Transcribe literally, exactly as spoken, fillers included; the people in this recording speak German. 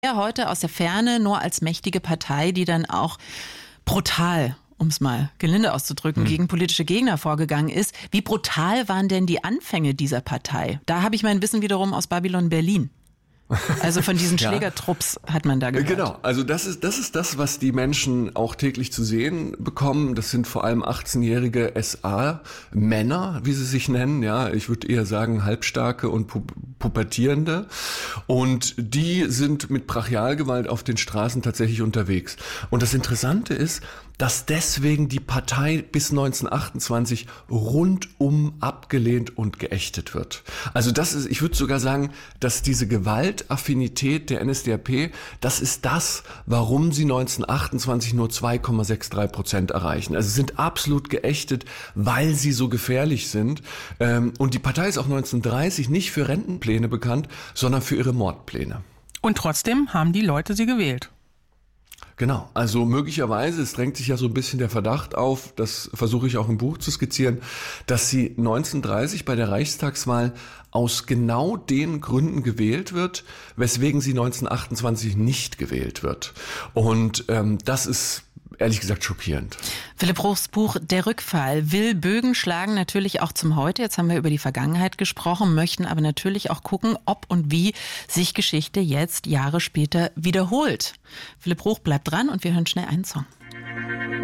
Ja, heute aus der Ferne nur als mächtige Partei, die dann auch brutal, um es mal gelinde auszudrücken, hm. gegen politische Gegner vorgegangen ist. Wie brutal waren denn die Anfänge dieser Partei? Da habe ich mein Wissen wiederum aus Babylon Berlin. Also von diesen Schlägertrupps ja. hat man da gehört. Genau, also das ist, das ist das, was die Menschen auch täglich zu sehen bekommen. Das sind vor allem achtzehnjährige S A-Männer, wie sie sich nennen. Ja, ich würde eher sagen halbstarke und pu- pubertierende. Und die sind mit Brachialgewalt auf den Straßen tatsächlich unterwegs. Und das Interessante ist, dass deswegen die Partei bis neunzehnhundertachtundzwanzig rundum abgelehnt und geächtet wird. Also das ist, ich würde sogar sagen, dass diese Gewaltaffinität der N S D A P, das ist das, warum sie neunzehnhundertachtundzwanzig nur zwei Komma dreiundsechzig Prozent erreichen. Also sie sind absolut geächtet, weil sie so gefährlich sind. Und die Partei ist auch neunzehnhundertdreißig nicht für Rentenpläne bekannt, sondern für ihre Mordpläne. Und trotzdem haben die Leute sie gewählt. Genau, also möglicherweise, es drängt sich ja so ein bisschen der Verdacht auf, das versuche ich auch im Buch zu skizzieren, dass sie neunzehnhundertdreißig bei der Reichstagswahl aus genau den Gründen gewählt wird, weswegen sie neunzehnhundertachtundzwanzig nicht gewählt wird. Und ähm, das ist ehrlich gesagt schockierend. Philipp Bruchs Buch Der Rückfall will Bögen schlagen, natürlich auch zum Heute. Jetzt haben wir über die Vergangenheit gesprochen, möchten aber natürlich auch gucken, ob und wie sich Geschichte jetzt Jahre später wiederholt. Philipp Bruch bleibt dran und wir hören schnell einen Song.